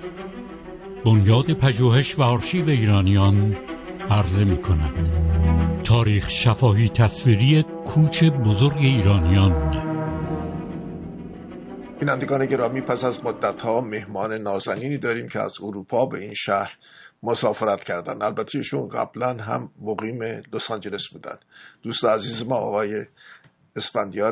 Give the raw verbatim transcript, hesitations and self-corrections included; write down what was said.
بنیاد پژوهش و آرشیو ایرانیان عرضه می کند. تاریخ شفاهی تصویری کوچ بزرگ ایرانیان. بینندگان گرامی، پس از مدت‌ها مهمان نازنینی داریم که از اروپا به این شهر مسافرت کردن. البته ایشون قبلا هم مقیم لس آنجلس بودن. دوست عزیز ما آقای اسفندیار